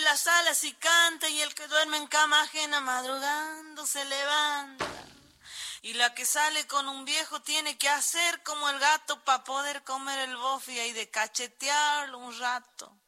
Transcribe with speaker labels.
Speaker 1: las alas y canta, y el que duerme en cama ajena madrugando se levanta. Y la que sale con un viejo tiene que hacer como el gato para poder comer el bofe y de cachetearlo un rato.